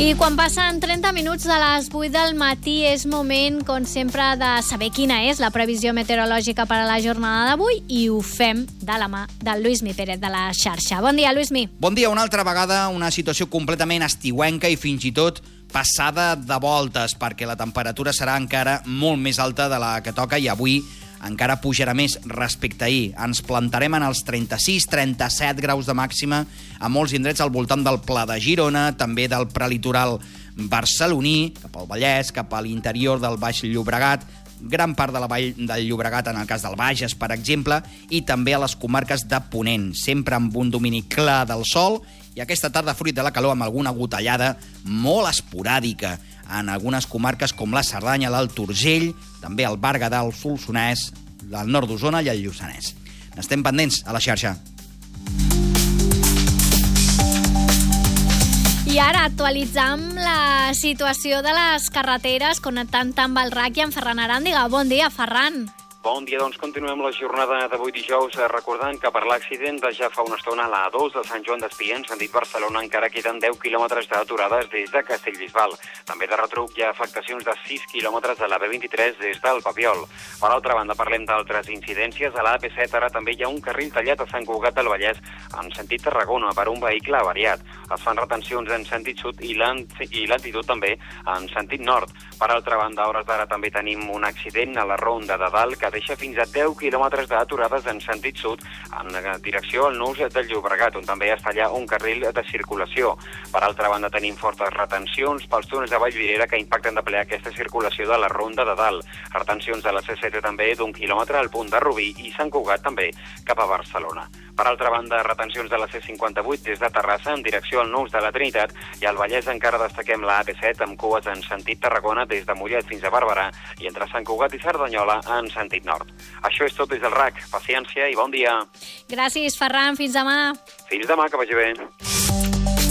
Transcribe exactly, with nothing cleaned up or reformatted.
I quan passen trenta minuts de les vuit del matí és moment, com sempre, de saber quina és la previsió meteorològica per a la jornada d'avui i ho fem de la mà del Lluís Pérez de la xarxa. Bon dia, Lluís. Bon dia, una altra vegada, una situació completament estiuenca i fins i tot passada de voltes, perquè la temperatura serà encara molt més alta de la que toca i avui encara pujarà més respecte a ahir. Ens plantarem en els trenta-sis trenta-set graus de màxima a molts indrets al voltant del Pla de Girona, també del prelitoral barceloní, cap al Vallès, cap a l'interior del Baix Llobregat, gran part de la vall del Llobregat en el cas del Bages, per exemple, i també a les comarques de Ponent, sempre amb un domini clar del sol i aquesta tarda fruit de la calor amb alguna gotellada molt esporàdica en algunes comarques com la Cerdanya, l'Alt Urgell, també el Berguedà, el Solsonès, el nord d'Osona i el Lluçanès. N'estem pendents a la xarxa. I ara actualitzam la situació de les carreteres connectant amb el R A C i amb Ferran Aràndiga. Bon dia, Ferran. Bon dia, doncs continuem la jornada d'avui dijous recordant que per l'accident de ja fa una estona a la A dos de Sant Joan d'Espí en sentit Barcelona encara queden deu quilòmetres d'aturades des de Castellbisbal. També de retruc hi ha afectacions de sis quilòmetres a la B vint-i-tres des del Papiol. Per altra banda, parlem d'altres incidències. A la A P set ara també hi ha un carril tallat a Sant Cugat del Vallès en sentit Tarragona per un vehicle avariat. Es fan retencions en sentit sud i lentitud també en sentit nord. Per altra banda, a hores d'ara també tenim un accident a la Ronda de Dalt que deixa fins a deu quilòmetres d'aturades en sentit sud en direcció al Nus del Llobregat, on també està allà un carril de circulació. Per altra banda, tenim fortes retencions pels túnels de Vallvidrera que impacten de ple aquesta circulació de la Ronda de Dalt. Retencions de la C set també d'un quilòmetre al punt de Rubí i Sant Cugat també cap a Barcelona. Per altra banda, retencions de la C cinquanta-vuit des de Terrassa en direcció al Nus de la Trinitat i al Vallès encara destaquem la A P set amb cues en sentit Tarragona des de Mollet fins a Barberà i entre Sant Cugat i Cerdanyola en sentit nord. Això és tot des del R A C. Paciència i bon dia. Gràcies, Ferran. Fins demà. Fins demà, que vagi bé.